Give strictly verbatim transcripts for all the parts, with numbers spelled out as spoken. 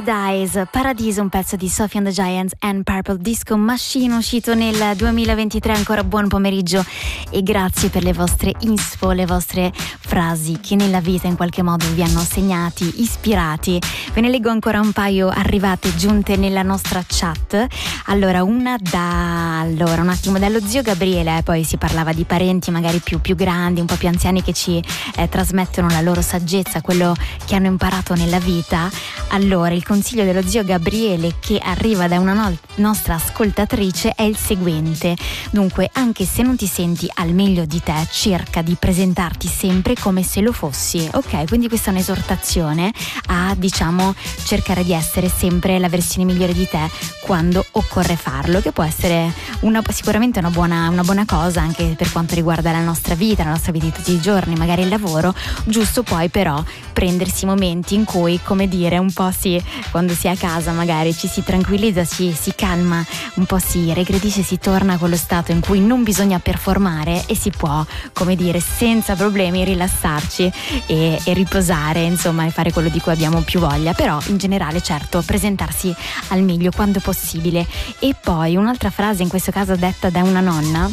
Paradise, Paradiso, un pezzo di Sophie and the Giants and Purple Disco Machine, uscito nel duemilaventitré. Ancora buon pomeriggio e grazie per le vostre inspo, le vostre frasi che nella vita in qualche modo vi hanno segnati, ispirati. Ve ne leggo ancora un paio arrivate, giunte nella nostra chat. Allora, una da allora un attimo dallo zio Gabriele, poi si parlava di parenti magari più, più grandi, un po' più anziani, che ci eh, trasmettono la loro saggezza, quello che hanno imparato nella vita. Allora, il consiglio dello zio Gabriele, che arriva da una no- nostra ascoltatrice, è il seguente: dunque, anche se non ti senti al meglio di te, cerca di presentarti sempre come se lo fossi. Ok, quindi questa è un'esortazione a, diciamo, cercare di essere sempre la versione migliore di te quando occorre farlo, che può essere una, sicuramente una buona, una buona cosa anche per quanto riguarda la nostra vita, la nostra vita di tutti i giorni, magari il lavoro. Giusto poi però prendersi momenti in cui, come dire, un po' si, quando si è a casa magari ci si tranquillizza, ci si calma, un po' si regredisce, si torna a quello stato in cui non bisogna performare e si può, come dire, senza problemi rilassarci e, e riposare, insomma, e fare quello di cui abbiamo più voglia. Però in generale, certo, presentarsi al meglio quando possibile. E poi un'altra frase, in questo caso detta da una nonna,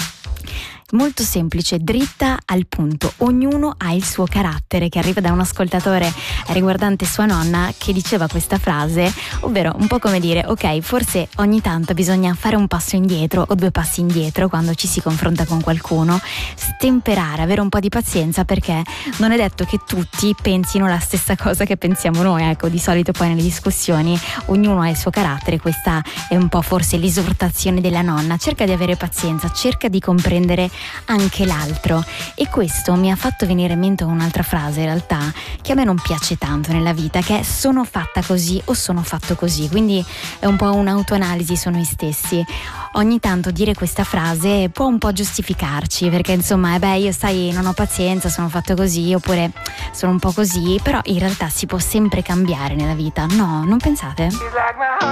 molto semplice, dritta al punto: ognuno ha il suo carattere, che arriva da un ascoltatore riguardante sua nonna, che diceva questa frase, ovvero un po' come dire: ok, forse ogni tanto bisogna fare un passo indietro o due passi indietro quando ci si confronta con qualcuno, stemperare, avere un po' di pazienza, perché non è detto che tutti pensino la stessa cosa che pensiamo noi. Ecco, di solito poi nelle discussioni ognuno ha il suo carattere. Questa è un po' forse l'esortazione della nonna: cerca di avere pazienza, cerca di comprendere anche l'altro. E questo mi ha fatto venire in mente un'altra frase, in realtà, che a me non piace tanto nella vita, che è: sono fatta così o sono fatto così. Quindi è un po' un'autoanalisi su noi stessi. Ogni tanto dire questa frase può un po' giustificarci, perché insomma, eh beh, io sai, non ho pazienza, sono fatto così, oppure sono un po' così. Però in realtà si può sempre cambiare nella vita, no? Non pensate?